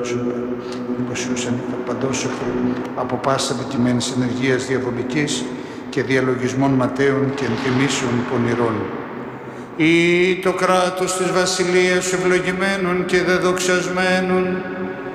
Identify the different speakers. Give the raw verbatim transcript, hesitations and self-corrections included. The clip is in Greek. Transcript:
Speaker 1: υποσιούσαν παντόσοχο από πάσα δικημένης ενεργείας διαβολικής και διαλογισμών ματαίων και ενθυμίσεων πονηρών. Ή το κράτος της βασιλείας σου ευλογημένων και δεδοξασμένων,